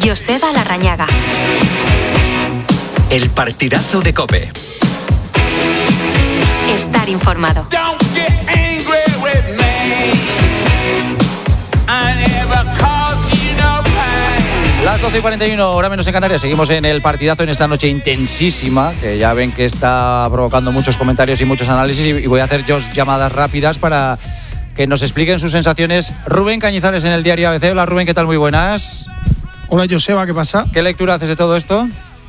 Joseba Larrañaga. El partidazo de COPE. Estar informado. Las 12:41, hora menos en Canarias. Seguimos en el partidazo en esta noche intensísima, que ya ven que está provocando muchos comentarios y muchos análisis, y voy a hacer yo llamadas rápidas para que nos expliquen sus sensaciones. Rubén Cañizares en el diario ABC. Hola Rubén, ¿qué tal? Muy buenas. Hola Joseba, ¿qué pasa? ¿Qué lectura haces de todo esto?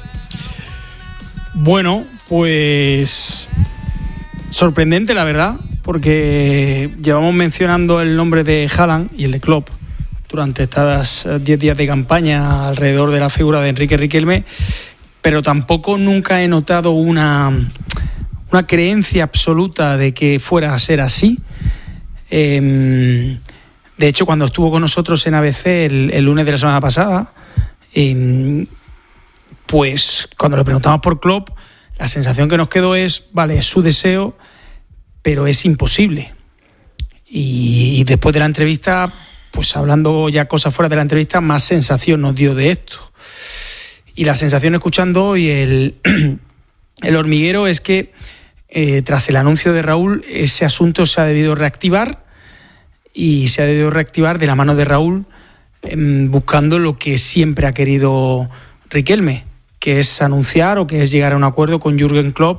Bueno, pues sorprendente la verdad, porque llevamos mencionando el nombre de Haaland y el de Klopp durante estos 10 días de campaña alrededor de la figura de Enrique Riquelme, pero tampoco nunca he notado una creencia absoluta de que fuera a ser así. De hecho, cuando estuvo con nosotros en ABC el lunes de la semana pasada, pues cuando le preguntamos por Klopp, la sensación que nos quedó es, vale, es su deseo, pero es imposible. Y después de la entrevista, pues hablando ya cosas fuera de la entrevista, más sensación nos dio de esto. Y la sensación escuchando hoy el hormiguero es que tras el anuncio de Raúl, ese asunto se ha debido reactivar, y se ha debido reactivar de la mano de Raúl, buscando lo que siempre ha querido Riquelme, que es anunciar o que es llegar a un acuerdo con Jürgen Klopp,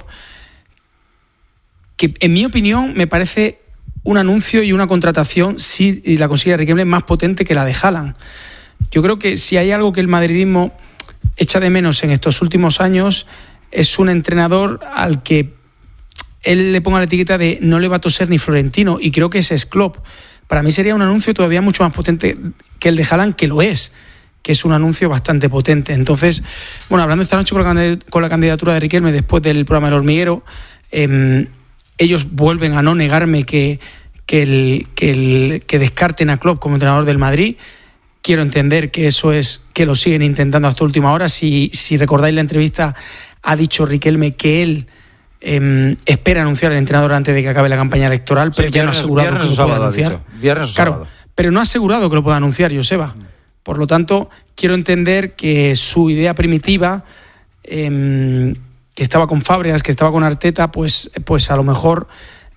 que en mi opinión me parece un anuncio y una contratación, si la consigue Riquelme, más potente que la de Haaland. Yo creo que si hay algo que el madridismo echa de menos en estos últimos años, es un entrenador al que él le ponga la etiqueta de no le va a toser ni Florentino, y creo que ese es Klopp. Para mí sería un anuncio todavía mucho más potente que el de Haaland, que lo es, que es un anuncio bastante potente. Entonces, bueno, hablando esta noche con la candidatura de Riquelme después del programa El Hormiguero, ellos vuelven a no negarme que descarten a Klopp como entrenador del Madrid. Quiero entender que eso es que lo siguen intentando hasta última hora. Si recordáis la entrevista, ha dicho Riquelme que él espera anunciar al entrenador antes de que acabe la campaña electoral, pero ya no ha asegurado que lo pueda anunciar. Claro, pero no ha asegurado que lo pueda anunciar, Joseba. Por lo tanto, quiero entender que su idea primitiva, que estaba con Fábregas, que estaba con Arteta, pues a lo mejor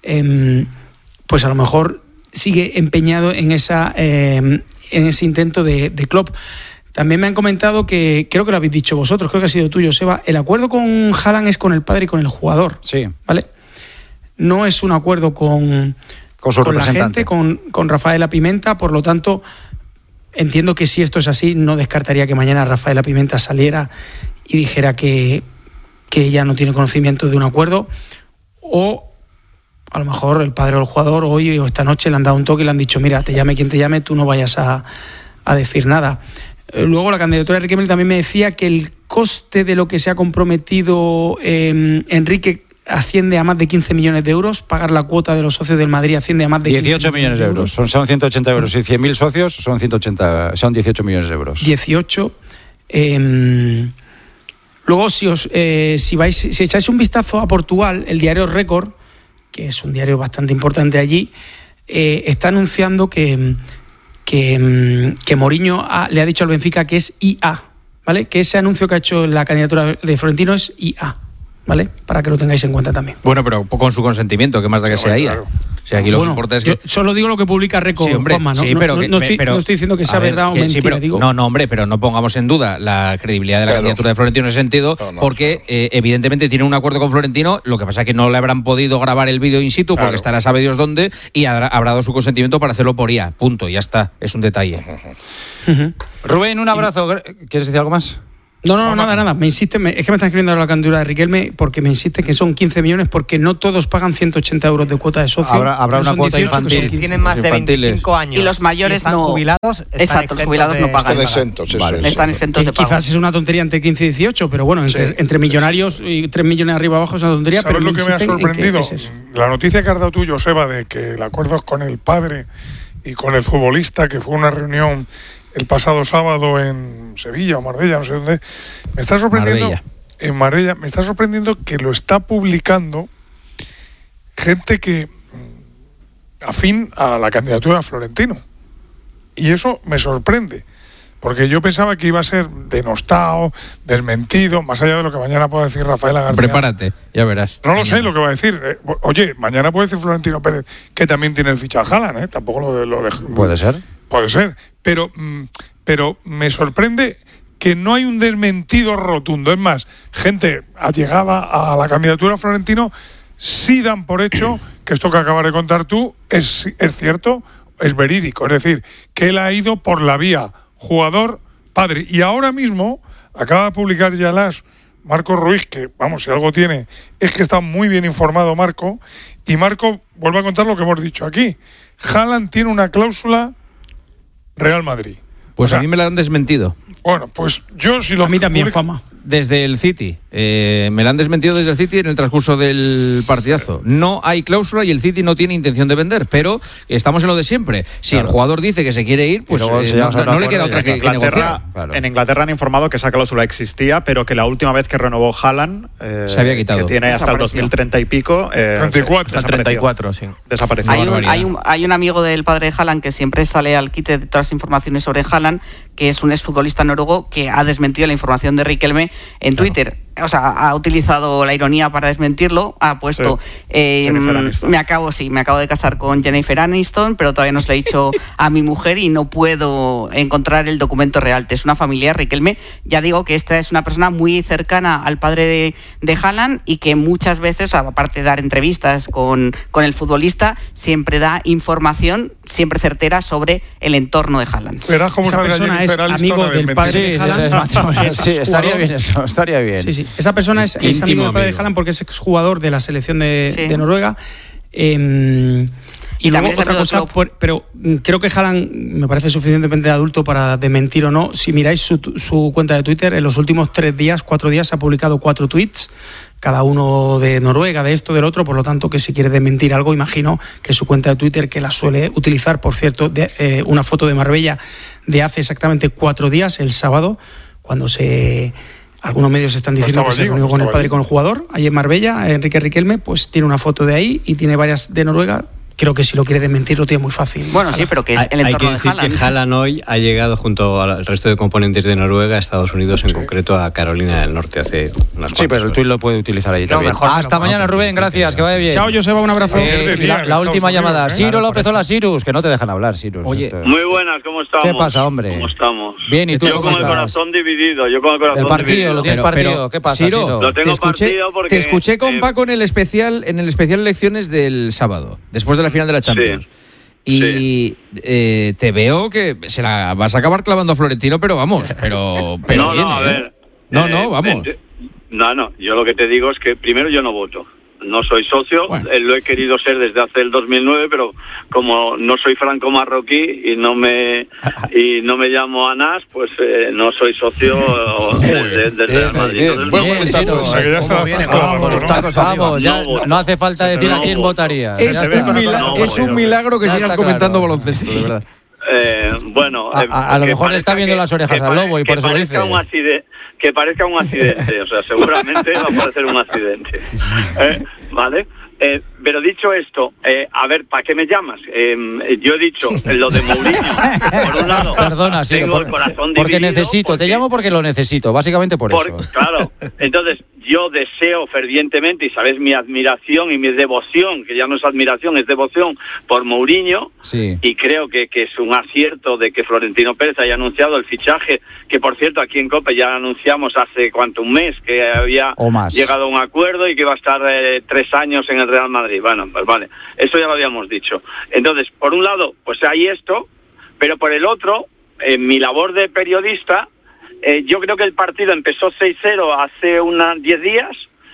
sigue empeñado en ese intento de Klopp. También me han comentado que, creo que lo habéis dicho vosotros, creo que ha sido tuyo, Seba, el acuerdo con Haaland es con el padre y con el jugador. Sí. ¿Vale? No es un acuerdo con la gente, con Rafaela Pimenta. Por lo tanto, entiendo que si esto es así, no descartaría que mañana Rafaela Pimenta saliera y dijera que ella no tiene conocimiento de un acuerdo, o a lo mejor el padre o el jugador hoy o esta noche le han dado un toque y le han dicho, mira, te llame quien te llame, tú no vayas a decir nada. Luego la candidatura de Riquelme también me decía que el coste de lo que se ha comprometido Enrique asciende a más de 15 millones de euros. Pagar la cuota de los socios del Madrid asciende a más de 18 millones de euros. Son 180 euros. Y 100.000 socios son 18 millones de euros. 18. Luego, si echáis un vistazo a Portugal, el diario Récord, que es un diario bastante importante allí, está anunciando que Mourinho le ha dicho al Benfica que es IA, ¿vale? Que ese anuncio que ha hecho la candidatura de Florentino es IA, ¿vale? Para que lo tengáis en cuenta también. Bueno, pero con su consentimiento, que más da que sea IA. Claro. O sea, aquí lo que importa es que... Yo solo digo lo que publica Récord, Juanma, ¿no? No estoy diciendo que sea verdad o mentira. Pero, digo... No, hombre, pero no pongamos en duda la credibilidad de la candidatura de Florentino en ese sentido, porque evidentemente tiene un acuerdo con Florentino. Lo que pasa es que no le habrán podido grabar el vídeo in situ, porque estará sabe Dios dónde, y habrá dado su consentimiento para hacerlo por IA. Punto, ya está. Es un detalle. Rubén, un abrazo. ¿Quieres decir algo más? No, nada. Me insiste, es que me están escribiendo la candidatura de Riquelme porque me insiste que son 15 millones porque no todos pagan 180 euros de cuota de socio. Habrá una cuota 18, infantil. Tienen más de 25 años. Y los mayores están no. jubilados. Exacto, los jubilados no pagan. Están exentos de pago. Quizás es una tontería entre 15 y 18, pero bueno, entre millonarios y 3 millones arriba abajo es una tontería. ¿Sabes pero lo que me ha sorprendido? La noticia que has dado tú, Joseba, de que el acuerdo es con el padre y con el futbolista, que fue una reunión el pasado sábado en Sevilla o Marbella, no sé dónde. Me está sorprendiendo en Marbella, me está sorprendiendo que lo está publicando gente que afín a la candidatura de Florentino. Y eso me sorprende, porque yo pensaba que iba a ser denostado, desmentido, más allá de lo que mañana pueda decir Rafaela García. Prepárate, ya verás. No lo sé lo que va a decir. Oye, mañana puede decir Florentino Pérez que también tiene el fichaje a Haaland, Tampoco lo de Puede ser. Puede ser, pero me sorprende que no hay un desmentido rotundo. Es más, gente allegada a la candidatura a Florentino sí dan por hecho que esto que acabas de contar tú es cierto, es verídico. Es decir, que él ha ido por la vía jugador-padre. Y ahora mismo acaba de publicar ya Marco Ruiz, que, vamos, si algo tiene, es que está muy bien informado Marco. Y Marco vuelve a contar lo que hemos dicho aquí. Haaland tiene una cláusula Real Madrid. Pues a mí me la han desmentido. Bueno, pues yo si lo... A mí también, Fama. Desde el City. Me la han desmentido desde el City en el transcurso del partidazo. No hay cláusula y el City no tiene intención de vender, pero estamos en lo de siempre. Si el jugador dice que se quiere ir, pues no le queda otra que negociar. Claro. En Inglaterra han informado que esa cláusula existía, pero que la última vez que renovó Haaland se había quitado. Que tiene hasta el 2030 y pico. 34. 34, sí. Desapareció. Hay un amigo del padre de Haaland que siempre sale al quite de todas las informaciones sobre Haaland, que es un exfutbolista noruego que ha desmentido la información de Riquelme en Twitter. O sea, ha utilizado la ironía para desmentirlo. Ha puesto me acabo de casar con Jennifer Aniston, pero todavía no se lo he dicho a mi mujer y no puedo encontrar el documento real. Es una familia Riquelme. Ya digo que esta es una persona muy cercana al padre de Haaland y que muchas veces, aparte de dar entrevistas con el futbolista, siempre da información siempre certera sobre el entorno de Haaland. Verás cómo esa persona es amigo del padre de Haaland. Sí, estaría bien eso, estaría bien. Sí. Esa persona es amigo del padre de Haaland porque es exjugador de la selección de Noruega. Y luego otra cosa, pero creo que Haaland me parece suficientemente adulto para desmentir o no. Si miráis su cuenta de Twitter, en los últimos 4 días ha publicado 4 tweets, cada uno de Noruega, de esto, del otro. Por lo tanto, que si quiere desmentir algo, imagino que su cuenta de Twitter, que la suele utilizar, por cierto, una foto de Marbella de hace exactamente 4 días, el sábado, cuando algunos medios están diciendo que se reunió con el padre y con el jugador, ahí en Marbella, Enrique Riquelme, pues tiene una foto de ahí y tiene varias de Noruega. Creo que si lo quiere desmentir lo tiene muy fácil. Bueno, sí, pero que es el entorno de Haaland. Hay que decir que Haaland hoy ha llegado junto al resto de componentes de Noruega a Estados Unidos, en concreto a Carolina del Norte, hace unas cuantas horas. Sí, pero el tuit lo puede utilizar ahí también. Hasta mañana, Rubén, gracias, que vaya bien. Chao, Joseba, un abrazo. La última llamada. Ciro López, hola, Cyrus, que no te dejan hablar, Cyrus. Oye, muy buenas, ¿cómo estamos? ¿Qué pasa, hombre? ¿Cómo estamos? Bien, ¿y tú cómo estás? Yo con el corazón dividido, El partido, lo tienes partido. ¿Qué pasa, Ciro? Lo tengo partido porque... Te escuché con Paco en el especial elecciones del sábado, después de la final de la Champions. Sí. Y te veo que se la vas a acabar clavando a Florentino, pero vamos, pero no, bien, a ver. Vamos. No, yo lo que te digo es que primero yo no voto. No soy socio, lo he querido ser desde hace el 2009, pero como no soy franco-marroquí y no me llamo Anas, pues no soy socio del Real Madrid. Vamos, ya no hace falta decir a quién votaría. Es un milagro que sigas comentando baloncesto, de verdad. Bueno, a lo mejor le está viendo las orejas al lobo y por eso lo dice. Que parezca un accidente, o sea, seguramente va a parecer un accidente. ¿Vale? Pero dicho esto, a ver, ¿para qué me llamas? Yo he dicho lo de Mourinho. Por un lado, perdona, sí, tengo el corazón porque necesito, te llamo porque lo necesito, básicamente por eso. Claro, entonces yo deseo fervientemente, y sabes mi admiración y mi devoción, que ya no es admiración, es devoción por Mourinho, sí. Y creo que es un acierto de que Florentino Pérez haya anunciado el fichaje, que por cierto aquí en COPE ya anunciamos hace un mes que había llegado a un acuerdo y que iba a estar 3 años en el Real Madrid. Bueno, pues vale, eso ya lo habíamos dicho. Entonces, por un lado, pues hay esto, pero por el otro, en mi labor de periodista, yo creo que el partido empezó 6-0 hace unos 10 días.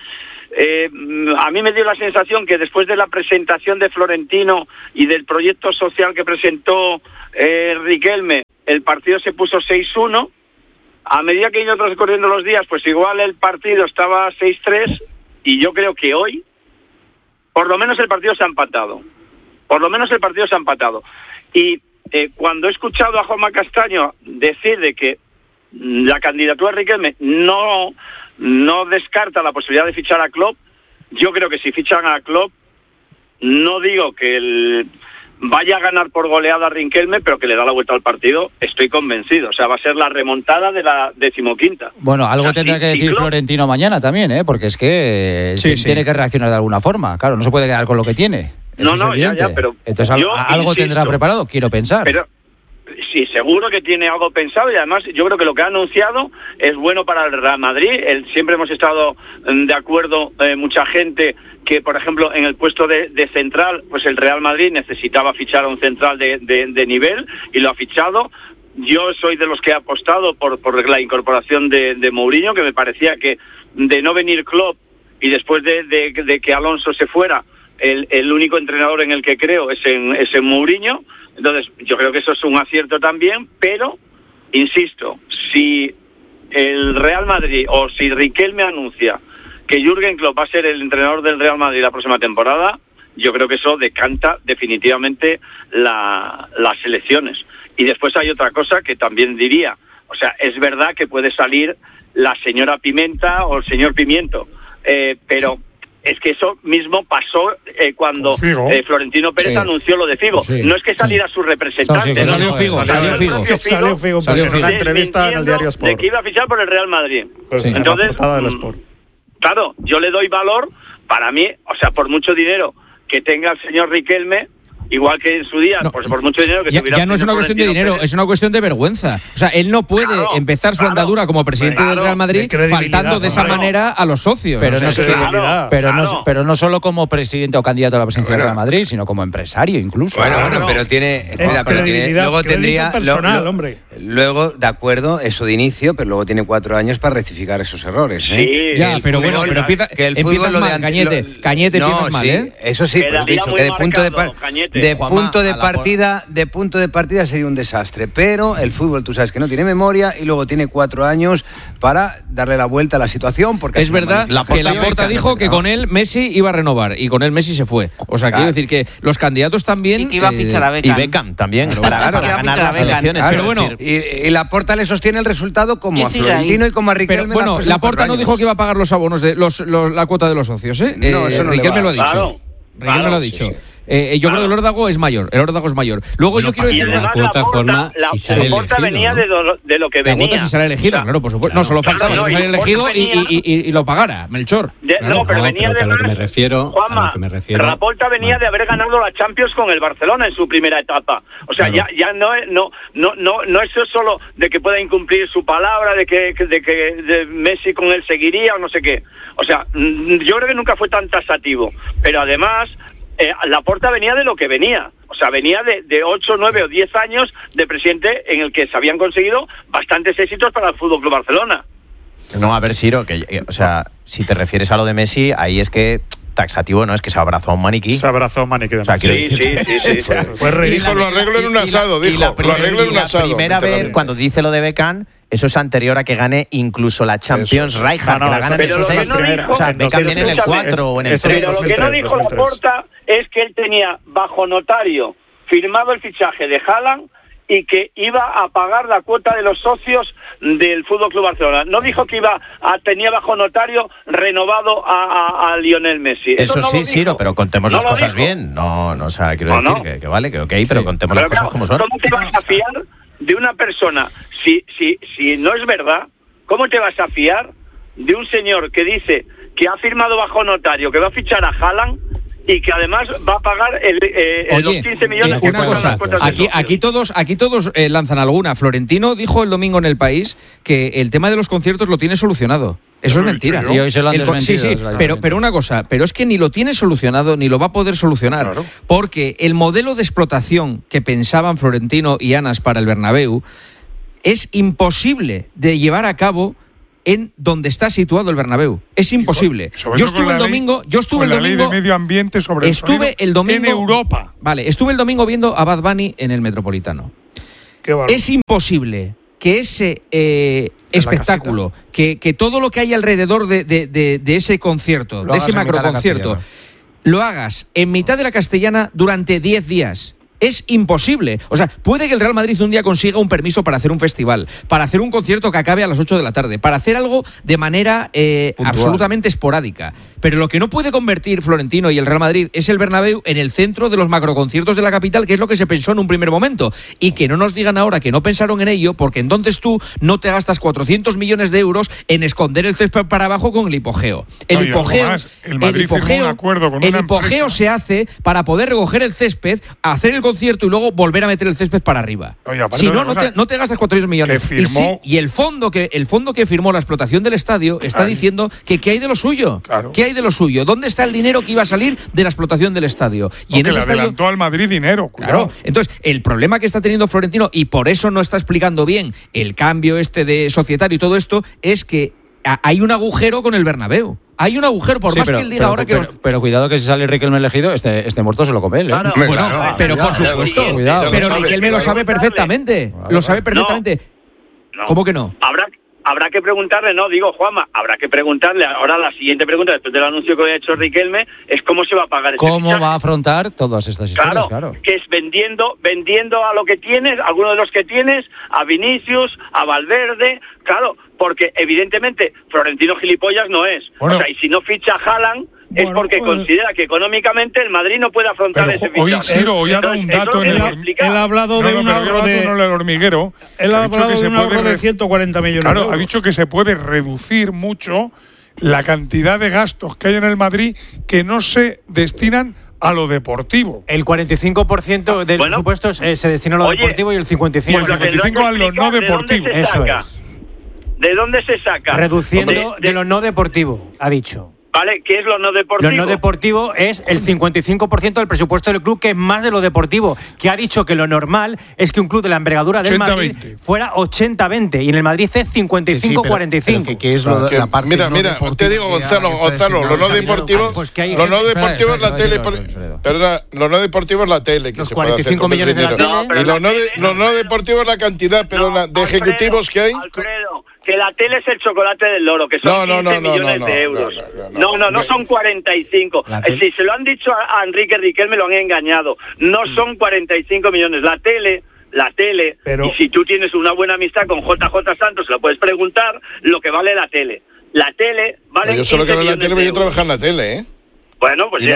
A mí me dio la sensación que después de la presentación de Florentino y del proyecto social que presentó Riquelme, el partido se puso 6-1. A medida que iban transcurriendo los días, pues igual el partido estaba 6-3, y yo creo que hoy, por lo menos el partido se ha empatado. Y cuando he escuchado a Juanma Castaño decir de que la candidatura de Riquelme no descarta la posibilidad de fichar a Klopp, yo creo que si fichan a Klopp, no digo que vaya a ganar por goleada a Riquelme, pero que le da la vuelta al partido, estoy convencido. O sea, va a ser la remontada de la 15ª. Bueno, algo tendrá que decir Florentino mañana también, porque es que tiene que reaccionar de alguna forma. Claro, no se puede quedar con lo que tiene. Eso no, ya, pero entonces algo tendrá preparado, quiero pensar. Pero sí, seguro que tiene algo pensado y además yo creo que lo que ha anunciado es bueno para el Real Madrid. Siempre hemos estado de acuerdo, mucha gente, que por ejemplo en el puesto de central, pues el Real Madrid necesitaba fichar a un central de nivel y lo ha fichado. Yo soy de los que he apostado por la incorporación de Mourinho, que me parecía que de no venir Klopp y después de que Alonso se fuera, el único entrenador en el que creo es en Mourinho. Entonces, yo creo que eso es un acierto también, pero, insisto, si el Real Madrid o si Riquelme anuncia que Jürgen Klopp va a ser el entrenador del Real Madrid la próxima temporada, yo creo que eso decanta definitivamente las elecciones. Y después hay otra cosa que también diría, o sea, es verdad que puede salir la señora Pimenta o el señor Pimiento, pero es que eso mismo pasó cuando Florentino Pérez anunció lo de Figo. No es que saliera su representante. Salió Figo. En una entrevista en el diario Sport. De que iba a fichar por el Real Madrid. Entonces, claro, yo le doy valor, para mí, o sea, por mucho dinero que tenga el señor Riquelme, igual que en su día, pues por mucho dinero que tuviera. Ya no es una cuestión de dinero, es una cuestión de vergüenza. O sea, él no puede empezar su andadura como presidente del Real Madrid faltando de esa manera a los socios. Pero no solo como presidente o candidato a la presidencia del Real Madrid, sino como empresario incluso. Bueno, pero tiene. Luego tendría. Luego, de acuerdo, eso de inicio, pero luego tiene 4 años para rectificar esos errores. Sí. Ya, pero bueno, empiezas mal, Cañete, empiezas mal, ¿eh? Eso sí, pero he dicho que de punto de partida sería un desastre, pero el fútbol, tú sabes que no tiene memoria y luego tiene 4 años para darle la vuelta a la situación. Porque es verdad que Laporta dijo que con él Messi iba a renovar y con él Messi se fue. O sea, quiero decir que los candidatos también. Y que iba a fichar a Beckham. Y Beckham también, para ganar las elecciones. Pero bueno, y Laporta le sostiene el resultado como a Florentino y como a Riquelme. Pero bueno, Laporta no dijo que iba a pagar los abonos de la cuota de los socios, ¿eh? No, eso no Riquelme lo ha dicho. Claro. Riquelme lo ha dicho. Yo creo que el órdago es mayor. Luego yo quiero decir una cuota forma si sale elegido, venía de lo que venía. La cuota si sale elegido, claro, por supuesto. No, solo faltaba que saliera elegido y lo pagara, Melchor. Pero venía de a lo que me refiero. Laporta venía de haber ganado la Champions con el Barcelona en su primera etapa. O sea, ya no es solo de que pueda incumplir su palabra, de que Messi con él seguiría o no sé qué. O sea, yo creo que nunca fue tan taxativo. Pero además, Laporta venía de lo que venía. O sea, venía de 8, 9 o 10 años de presidente en el que se habían conseguido bastantes éxitos para el Fútbol Club Barcelona. No, a ver, Ciro, o sea, si te refieres a lo de Messi, ahí es que taxativo, ¿no? Es que se abrazó a un maniquí. Se abrazó a un maniquí de Messi. Sí. Pues dijo, lo arreglo en un asado, dijo. Lo arreglo en un asado. La primera vez, cuando dice lo de Beckham, eso es anterior a que gane incluso la Champions Rijkaard, que la gana en el 6. O sea, Beckham viene en el 4 o en el 3. Pero lo que no dijo Laporta es que él tenía bajo notario firmado el fichaje de Haaland y que iba a pagar la cuota de los socios del Fútbol Club Barcelona. No dijo que tenía bajo notario renovado a Lionel Messi. Eso no sí, Ciro, pero contemos las cosas bien. No, o sea, quiero decir que vale, que ok, pero contemos las cosas como son. ¿Cómo te vas a fiar de una persona? Si no es verdad, ¿cómo te vas a fiar de un señor que dice que ha firmado bajo notario, que va a fichar a Haaland y que además va a pagar los 15 millones que una cosa, aquí todos lanzan alguna. Florentino dijo el domingo en El País que el tema de los conciertos lo tiene solucionado. Eso es mentira. Y hoy se lo han desmentido. Sí, pero una cosa, pero es que ni lo tiene solucionado ni lo va a poder solucionar, porque el modelo de explotación que pensaban Florentino y Anas para el Bernabéu es imposible de llevar a cabo en donde está situado el Bernabéu. Es imposible. Yo estuve el domingo la ley de medio ambiente sobre el domingo en Europa. Vale, estuve el domingo viendo a Bad Bunny en el Metropolitano. Es imposible que ese espectáculo, que todo lo que hay alrededor de ese concierto, de ese macroconcierto, lo hagas en mitad de la Castellana durante 10 días. es imposible. O sea, puede que el Real Madrid un día consiga un permiso para hacer un festival, para hacer un concierto que acabe a las 8 de la tarde, para hacer algo de manera absolutamente esporádica. Pero lo que no puede convertir Florentino y el Real Madrid es el Bernabéu en el centro de los macroconciertos de la capital, que es lo que se pensó en un primer momento. Y que no nos digan ahora que no pensaron en ello, porque entonces tú no te gastas 400 millones de euros en esconder el césped para abajo con el hipogeo. El hipogeo se hace para poder recoger el césped, hacer el concierto y luego volver a meter el césped para arriba. Si no, no te gastas 400 millones. Y el fondo que firmó la explotación del estadio está diciendo que ¿qué hay de lo suyo? Claro. ¿Qué hay de lo suyo? ¿Dónde está el dinero que iba a salir de la explotación del estadio? Y en ese estadio adelantó al Madrid dinero. Claro. Entonces, el problema que está teniendo Florentino, y por eso no está explicando bien el cambio de societario y todo esto, es que hay un agujero con el Bernabéu. Hay un agujero, por más que él diga ahora que... Pero cuidado que si sale Riquelme elegido, este muerto se lo come él, ¿eh? Claro. Pero por supuesto. Cuidado. Pero Riquelme lo sabe perfectamente. Lo sabe perfectamente. ¿Cómo que no? Habrá que preguntarle, Juanma, habrá que preguntarle. Ahora la siguiente pregunta, después del anuncio que ha hecho Riquelme, es cómo se va a pagar ese ¿Cómo va a afrontar todas estas historias? Claro. Que es vendiendo a lo que tienes, a alguno de los que tienes, a Vinicius, a Valverde, claro, porque evidentemente Florentino gilipollas no es. Bueno, o sea, y si no ficha a Haaland, es porque considera que económicamente el Madrid no puede afrontar ese fichaje. Hoy ha dado un dato en él ha hablado de un ahorro el hormiguero. Él ha hablado de un ahorro de 140 millones de euros. Claro, ha dicho que se puede reducir mucho la cantidad de gastos que hay en el Madrid que no se destinan a lo deportivo. El 45% del presupuesto se destina a lo deportivo y el 55% y el 55 a lo no deportivo. Eso es. ¿De dónde se saca? Reduciendo de lo no deportivo, ha dicho. ¿Vale? ¿Qué es lo no deportivo? Lo no deportivo es el 55% del presupuesto del club, que es más de lo deportivo, que ha dicho que lo normal es que un club de la envergadura del Madrid fuera 80-20, y en el Madrid es 55-45. ¿Qué es la parte mira, te digo, Gonzalo, lo no deportivo, lo no deportivo es la tele, perdona, lo no deportivo es la tele, que los se puede hacer con millones dinero. Y lo no deportivo es la cantidad, perdona, de ejecutivos que hay. Alfredo, que la tele es el chocolate del loro, que son 15 millones de euros. No son 45. Si se lo han dicho a Enrique Riquelme, lo han engañado. No son 45 millones. La tele, pero... y si tú tienes una buena amistad con JJ Santos, lo puedes preguntar lo que vale la tele. La tele vale. Yo solo que veo la tele, yo trabajo en la tele, ¿eh? Bueno, pues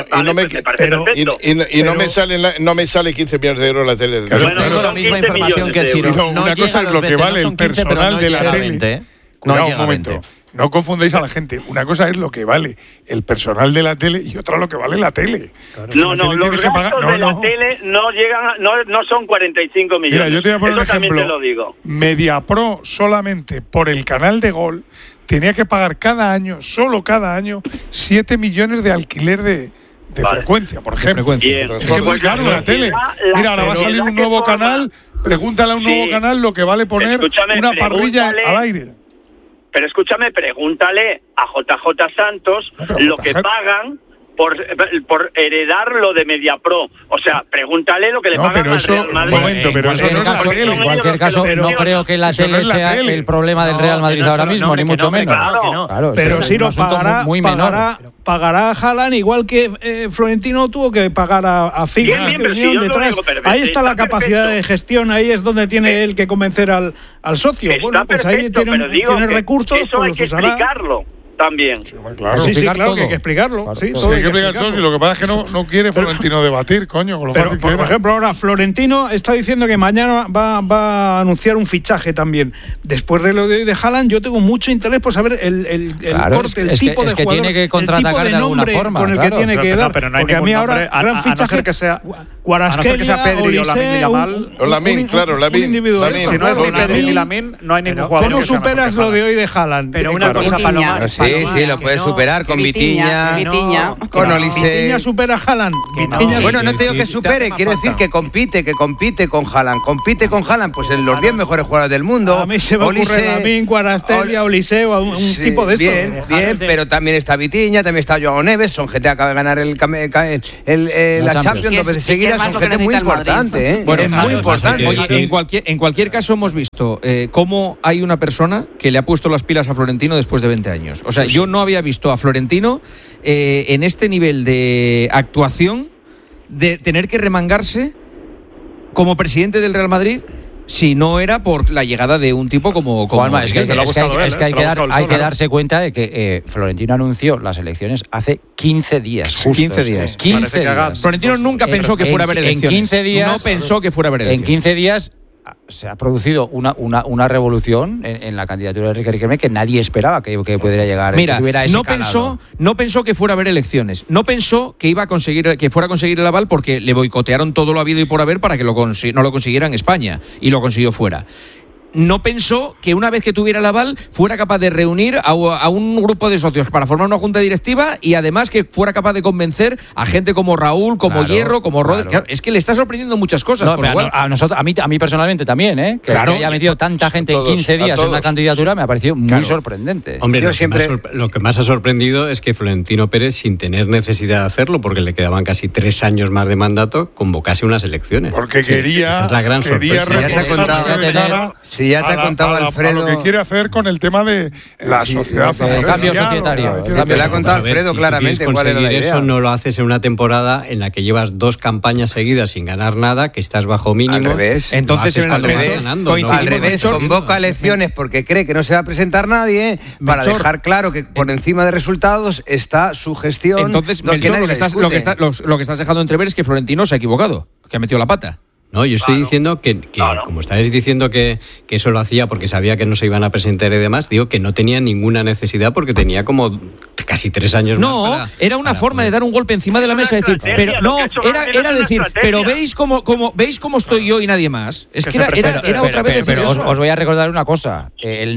no me sale 15 millones de euros la tele. Tengo la misma información que el Ciro. Una cosa es lo que vale el personal de la tele. Cuidado, un momento. No confundáis a la gente. Una cosa es lo que vale el personal de la tele y otra lo que vale la tele. Claro. Los gastos de la tele no llegan, no son 45 millones. Mira, yo te voy a poner un ejemplo. Te lo digo. Mediapro solamente por el canal de Gol tenía que pagar solo cada año, 7 millones de alquiler de frecuencia, por ejemplo. Es muy caro la tele. Mira, ahora va a salir un nuevo canal. Pregúntale a un nuevo canal lo que vale poner una parrilla al aire. Pero escúchame, pregúntale a JJ Santos lo que pagan por heredar lo de Mediapro. O sea, pregúntale lo que le pagan al Real Madrid. Pero eso no es la tele. En cualquier caso, no creo que la tele sea el problema del Real Madrid ahora mismo, ni mucho menos. Claro, pero sí lo pagará a Haaland, igual que Florentino tuvo que pagar a Figo, que vinieron detrás. Ahí está la capacidad de gestión, ahí es donde tiene él que convencer al socio. Bueno, pues ahí tiene recursos, eso hay que explicarlo también. Claro, que hay que explicarlo. Claro, sí, hay que explicar todo. Y lo que pasa es que no quiere Florentino debatir, coño, con lo fácil que era. Por ejemplo, ahora Florentino está diciendo que mañana va a anunciar un fichaje también. Después de lo de Haaland, yo tengo mucho interés por saber el corte, el tipo de jugador, tiene que contraatacar de alguna forma, con el que tiene que dar. Porque a mí ahora gran fichaje que sea Kvaratskhelia, Pedri o Lamin, claro, Lamin. Si no es ni Pedri ni Lamin, no hay ningún jugador. ¿Cómo superas lo de hoy de Haaland? Pero una cosa, Palomar. Sí, lo puedes superar con Vitinha, con Olise. Vitinha supera a Haaland. Bueno, no te digo que supere, quiero decir que compite con Haaland. Compite con Haaland, pues en los 10 mejores jugadores del mundo. A mí se me ocurre Lamin, Kvaratskhelia, Olise o un tipo de estos. Bien, pero también está Vitinha, también está Joao Neves, son gente que acaba de ganar la Champions 2 veces seguidas, son gente muy importante. Bueno, es muy importante. Oye, en cualquier caso hemos visto cómo hay una persona que le ha puesto las pilas a Florentino después de 20 años. O sea, yo no había visto a Florentino en este nivel de actuación, de tener que remangarse como presidente del Real Madrid si no era por la llegada de un tipo como Juanma, es que hay que darse cuenta de que Florentino anunció las elecciones hace 15 días. Justo, 15 días. 15 días. Florentino nunca pensó que fuera a haber elecciones. En 15 días. No pensó que fuera a haber elecciones. En 15 días se ha producido una revolución en la candidatura de Enrique Riquelme que nadie esperaba que pudiera llegar. Mira, que tuviera ese no pensó que fuera a haber elecciones. No pensó que fuera a conseguir el aval porque le boicotearon todo lo habido y por haber para que no lo consiguiera en España y lo consiguió fuera. No pensó que una vez que tuviera el aval fuera capaz de reunir a un grupo de socios para formar una junta directiva y además que fuera capaz de convencer a gente como Raúl, como Hierro, como Rodri. Claro, es que le está sorprendiendo muchas cosas. A mí personalmente también, que haya metido tanta gente en 15 días en una candidatura me ha parecido muy sorprendente. Hombre, lo que más ha sorprendido es que Florentino Pérez, sin tener necesidad de hacerlo, porque le quedaban casi 3 años más de mandato, convocase unas elecciones. Porque quería... Esa es la gran sorpresa. Si ya te ha contado Alfredo... lo que quiere hacer con el tema de la sociedad. El cambio societario. Te lo ha contado Alfredo claramente cuál era la idea. Eso no lo haces en una temporada en la que llevas 2 campañas seguidas sin ganar nada, que estás bajo mínimo. Al revés. Entonces al revés, convoca elecciones porque cree que no se va a presentar nadie para dejar claro que por encima de resultados está su gestión. Entonces, Melchor, lo que estás dejando entrever es que Florentino se ha equivocado, que ha metido la pata. No, yo estoy diciendo que como estáis diciendo que eso lo hacía porque sabía que no se iban a presentar y demás, digo que no tenía ninguna necesidad porque tenía como casi 3 años más. No, era una forma de dar un golpe encima de la mesa y decir, pero no, era decir, pero veis cómo estoy yo y nadie más. Es que era otra vez decir eso. Os voy a recordar una cosa, el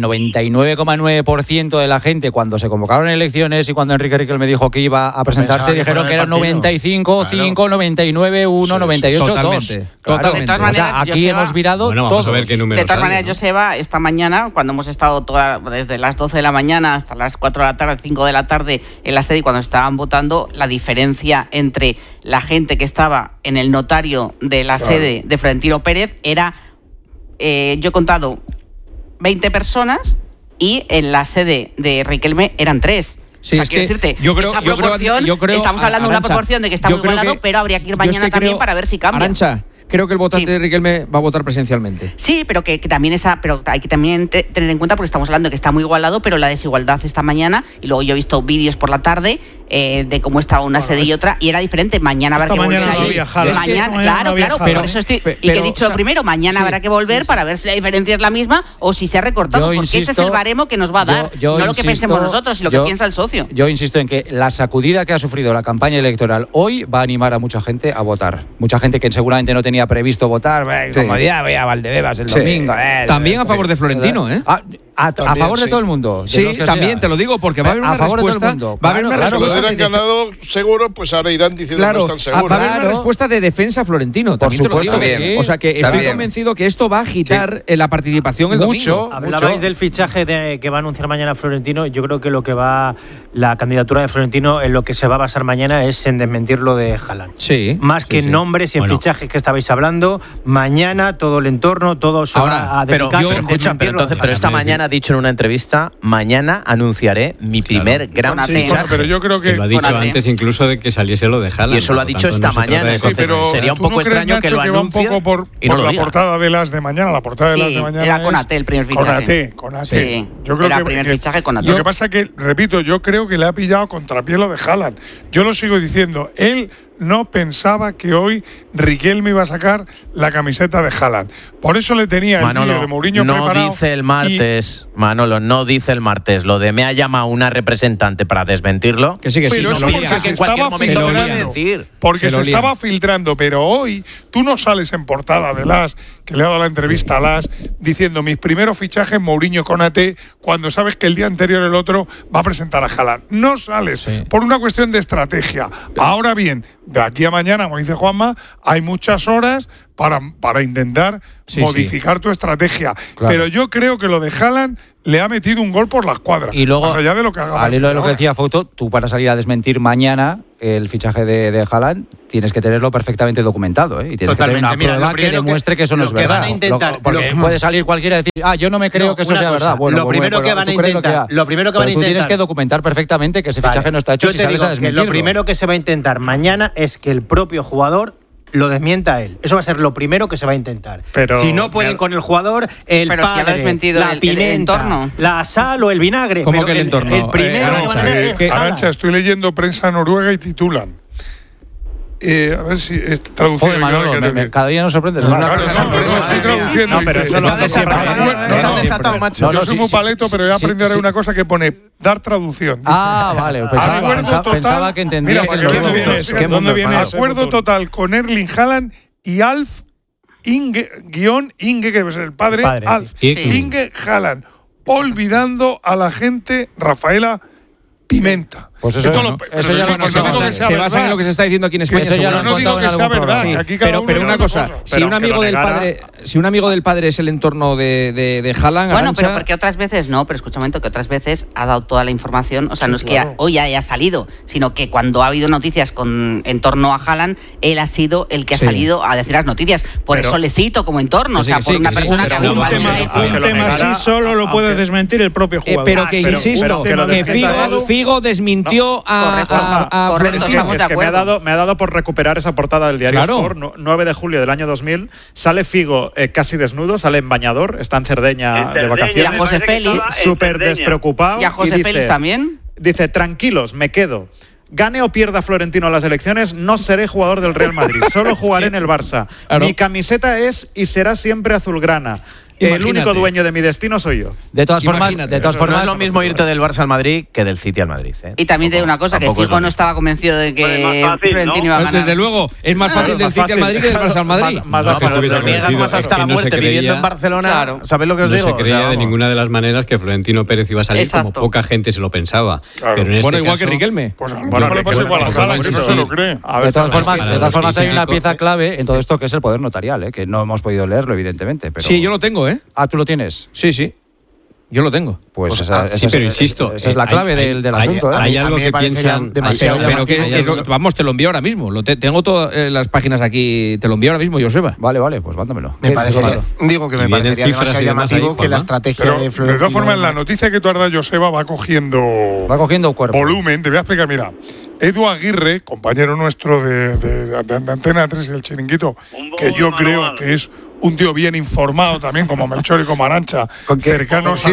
99,9% de la gente cuando se convocaron elecciones y cuando Enrique Riquelme dijo que iba a presentarse, dijeron que eran 95, 5, 99, 1, 98, 2. De todas maneras, aquí hemos virado vamos a ver qué números. De todas maneras, Joseba, esta mañana, cuando hemos estado desde las 12 de la mañana hasta las 4 de la tarde, 5 de la tarde en la sede y cuando estaban votando, la diferencia entre la gente que estaba en el notario de la sede de Florentino Pérez era, yo he contado 20 personas y en la sede de Riquelme eran 3. Sí, o sea, quiero decirte, estamos hablando de una proporción de que está muy igualado, pero habría que ir mañana también para ver si cambia. Arantxa, creo que el votante de Riquelme va a votar presencialmente. Sí, pero que también pero hay que también tener en cuenta, porque estamos hablando de que está muy igualado, pero la desigualdad esta mañana, y luego yo he visto vídeos por la tarde de cómo estaba una sede y otra, y era diferente. Mañana habrá que volver ahí. Claro, pero por eso estoy... Y que he dicho primero, mañana habrá que volver para ver si la diferencia es la misma o si se ha recortado, porque ese es el baremo que nos va a dar, no lo que pensemos nosotros, sino lo que piensa el socio. Yo insisto en que la sacudida que ha sufrido la campaña electoral hoy va a animar a mucha gente a votar. Mucha gente que seguramente no tenía previsto votar, como día voy a Valdebebas el domingo. También a favor de Florentino, ¿eh? A favor de todo el mundo. Sí, también te lo digo, porque va a haber una respuesta. Va a haber una respuesta. Si hubieran ganado seguro, pues ahora irán diciendo que no están seguros. Va a haber una respuesta de defensa a Florentino. Por supuesto que sí. O sea que estoy convencido que esto va a agitar la participación el domingo. Hablabais del fichaje que va a anunciar mañana Florentino. Yo creo que la candidatura de Florentino en lo que se va a basar mañana es en desmentir lo de Haaland. Sí. Más que en nombres y en fichajes que estabais hablando, mañana todo el entorno, todo se va a dedicar. Pero esta mañana ha dicho en una entrevista, mañana anunciaré mi primer gran fichaje. Pero yo creo que lo ha dicho antes incluso de que saliese lo de Haaland. Y eso lo ha dicho esta mañana. Pero sería un poco extraño que lo anuncie. Va un poco por la portada de las de mañana. La portada de las de mañana era Konaté el primer fichaje. Konaté. Sí, yo creo era el primer fichaje Konaté. Lo que pasa que, repito, yo creo que le ha pillado contrapié lo de Haaland. Yo lo sigo diciendo. Él no pensaba que hoy Riquelme iba a sacar la camiseta de Haaland. Por eso le tenía el vídeo de Mourinho preparado. No dice el martes, Manolo, no dice el martes lo de me ha llamado una representante para desmentirlo. Que sí, que pero sí. Porque se estaba filtrando. Porque se estaba filtrando, pero hoy tú no sales en portada de Las, que le ha dado la entrevista a Las, diciendo mis primeros fichajes Mourinho Konaté, cuando sabes que el día anterior el otro va a presentar a Haaland. No sales por una cuestión de estrategia. Ahora bien, de aquí a mañana, como dice Juanma, hay muchas horas para intentar modificar tu estrategia. Claro. Pero yo creo que lo de Haaland le ha metido un gol por la escuadra. Y luego, más allá de lo que haga al hilo de lo que decía Fouto, tú para salir a desmentir mañana el fichaje de Haaland tienes que tenerlo perfectamente documentado, ¿eh? Y tienes que tener una prueba que demuestre que eso no es verdad. Porque puede salir cualquiera y decir, yo no me creo que eso sea verdad. Bueno, lo primero que van a intentar, tú tienes que documentar perfectamente que ese fichaje no está hecho si sales a desmentirlo. Lo primero que se va a intentar mañana es que el propio jugador lo desmienta él. Eso va a ser lo primero que se va a intentar. Pero si no pueden con el jugador, el padre, si ha desmentido la pimienta, el entorno, la sal o el vinagre. ¿Cómo que el entorno? El primero Arancha, estoy leyendo prensa noruega y titulan. A ver si traducido. Manolo, cada día nos sorprendes. Estoy traduciendo. No, pero eso está desatado, macho. Yo soy muy paleto, pero he aprendido ahora una cosa que pone dar traducción. Vale. Pensaba que entendías. ¿Dónde viene? Acuerdo total con Erling Haaland y Alf Inge, que es el padre. Alf Inge Haaland, olvidando a la gente Rafaela Pimenta. Pues eso ya lo se basa en lo que se está diciendo aquí en España. Yo no digo que sea verdad. Pero una cosa, si un amigo del padre es el entorno de Haaland, bueno, Arancha, pero porque otras veces no, pero escucha un momento, que otras veces ha dado toda la información, o sea, no es que hoy haya salido, sino que cuando ha habido noticias en torno a Haaland, él ha sido el que ha salido a decir las noticias. Por eso le cito como entorno, o sea, por una persona que ha habido un tema así solo lo puede desmentir el propio jugador. Pero que insisto, que Figo desmintió a Florentino. Es que me ha dado por recuperar esa portada del diario Sport, 9 de julio del año 2000. Sale Figo casi desnudo, sale en bañador, está en Cerdeña de vacaciones. Y a José Félix. Súper despreocupado. Y a José Félix también. Dice, tranquilos, me quedo. Gane o pierda Florentino las elecciones, no seré jugador del Real Madrid. Solo jugaré en el Barça. Mi camiseta es y será siempre azulgrana. El único dueño de mi destino soy yo. De todas formas, no es lo mismo irte del Barça al Madrid que del City al Madrid. Y también te digo una cosa, que Figo no estaba convencido de que Florentino iba a ganar. Desde luego, es más fácil del City al Madrid que del Barça al Madrid. Más hasta la muerte viviendo en Barcelona. ¿Sabéis lo que os digo? No se creía de ninguna de las maneras que Florentino Pérez iba a salir, como poca gente se lo pensaba. Bueno, igual que Riquelme. Pues no le pasa igual a Haaland, no se lo cree. De todas formas, hay una pieza clave en todo esto que es el poder notarial, que no hemos podido leerlo, evidentemente. Sí, yo lo tengo, ¿tú lo tienes? Sí. Yo lo tengo. Pues pero insisto, esa es la clave del asunto. Hay algo que piensan. Vamos, te lo envío ahora mismo. Tengo todas las páginas aquí. Te lo envío ahora mismo, Joseba. Vale, pues mándamelo. Me parecería demasiado llamativo que la estrategia de Florentino. De todas formas, la noticia que tú has dado, Joseba, va cogiendo cuerpo. Volumen. Te voy a explicar, mira. Edu Aguirre, compañero nuestro de Antena 3 y el Chiringuito, que yo creo que es un tío bien informado también, como Melchor y como Arancha, cercanos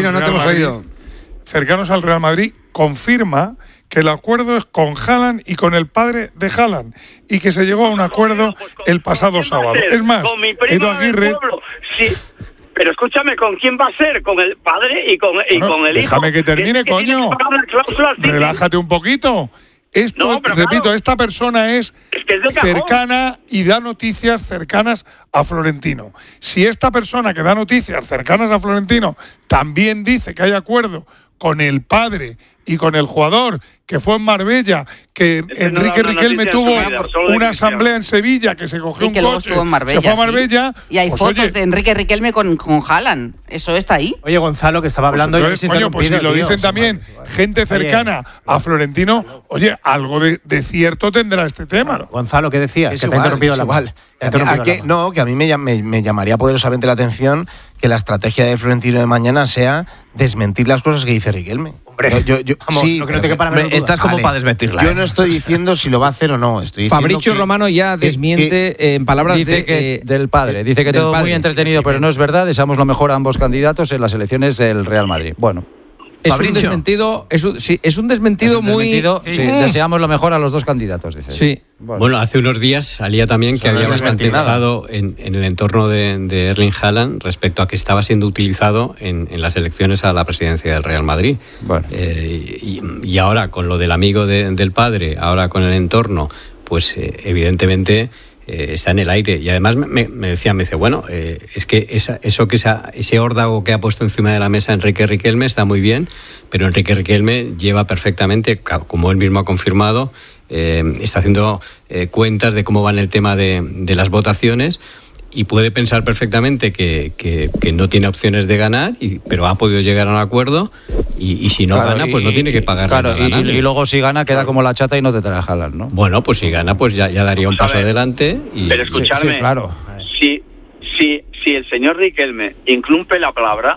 al Real Madrid, confirma que el acuerdo es con Haaland y con el padre de Haaland, y que se llegó a un acuerdo el pasado sábado. Es más, Edu Aguirre... Sí. Pero escúchame, ¿con quién va a ser? ¿Con el padre y con el hijo? Déjame que termine, coño. Relájate un poquito. Repito, esta persona es cercana y da noticias cercanas a Florentino. Si esta persona que da noticias cercanas a Florentino también dice que hay acuerdo con el padre y con el jugador, que fue en Marbella, que Enrique Riquelme tuvo una asamblea en Sevilla, que se cogió un coche, se fue a Marbella. Y hay fotos de Enrique Riquelme con Haaland. ¿Eso está ahí? Oye, Gonzalo, que estaba hablando... Pues si lo dicen también gente cercana a Florentino, algo de cierto tendrá este tema. Gonzalo, ¿qué decías? Que te ha interrumpido la mano. Que a mí me llamaría poderosamente la atención que la estrategia de Florentino de mañana sea desmentir las cosas que dice Riquelme. Estás como para desmentirla. Yo no estoy diciendo si lo va a hacer o no. Fabrizio Romano ya desmiente en palabras del padre. Dice que todo muy entretenido, pero no es verdad. Deseamos lo mejor a ambos candidatos en las elecciones del Real Madrid. Bueno. Es un desmentido, muy... deseamos lo mejor a los dos candidatos, dice. Sí. Bueno, hace unos días salía también que había bastante enfado en el entorno de Erling Haaland respecto a que estaba siendo utilizado en las elecciones a la presidencia del Real Madrid. Bueno. Y ahora, con lo del amigo del padre, ahora con el entorno, pues evidentemente... está en el aire. Y además me dice, bueno, es que ese órdago que ha puesto encima de la mesa Enrique Riquelme está muy bien, pero Enrique Riquelme lleva perfectamente, como él mismo ha confirmado, está haciendo cuentas de cómo va en el tema de las votaciones, y puede pensar perfectamente que no tiene opciones de ganar, pero ha podido llegar a un acuerdo, y si no gana, pues no tiene que pagar. Claro, y luego si gana queda como la chata y no te trae Haaland, ¿no? Bueno, pues si gana, pues ya daría un paso adelante. Pero escuchadme, sí, claro. Si el señor Riquelme incumple la palabra,